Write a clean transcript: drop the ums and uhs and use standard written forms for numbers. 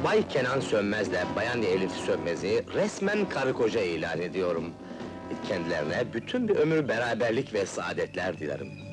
Bay Kenan Sönmez'le Bayan Elif Sönmez'i resmen karı koca ilan ediyorum. Kendilerine bütün bir ömür beraberlik ve saadetler dilerim.